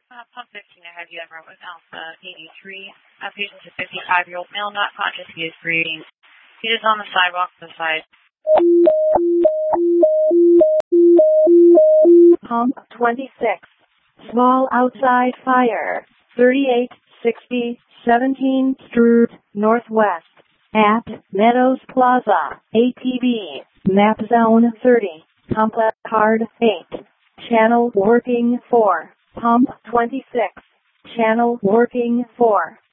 Pump 15 ahead, you have room with Alpha 83. Patient is a 55-year-old male, not conscious. He is breathing. He is on the sidewalk to the side. Pump 26. Small outside fire. 3860 17th Street, Northwest. At Meadows Plaza. ATV. Map Zone 30. Complex Card 8. Channel working 4. Pump 26. Channel working 4.